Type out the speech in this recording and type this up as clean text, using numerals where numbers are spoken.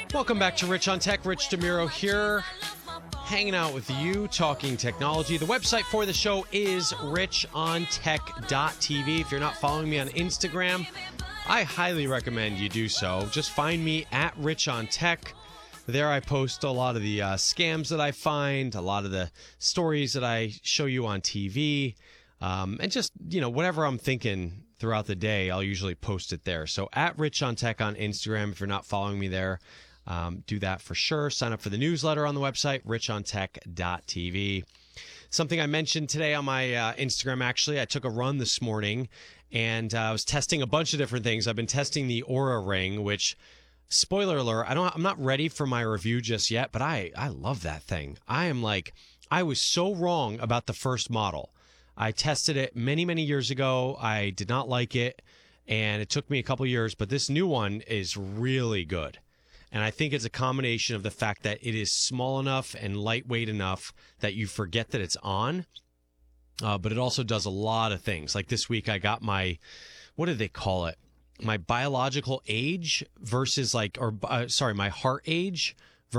Welcome back to Rich on Tech. Rich DeMuro here, hanging out with you, talking technology. The website for the show is richontech.tv. If you're not following me on Instagram, I highly recommend you do so. Just find me at Rich on Tech. There I post a lot of the scams that I find, a lot of the stories that I show you on TV, and just, whatever I'm thinking throughout the day, I'll usually post it there. So at Rich on Tech on Instagram, if you're not following me there, do that for sure. Sign up for the newsletter on the website, richontech.tv. Something I mentioned today on my Instagram, actually, I took a run this morning, and I was testing a bunch of different things. I've been testing the Oura Ring, which, spoiler alert, I'm not ready for my review just yet, but I love that thing. I was so wrong about the first model. I tested it many, many years ago. I did not like it, and it took me a couple years, but this new one is really good. And I think it's a combination of the fact that it is small enough and lightweight enough that you forget that it's on. But it also does a lot of things. Like this week, I got my, what do they call it? My biological age versus my heart age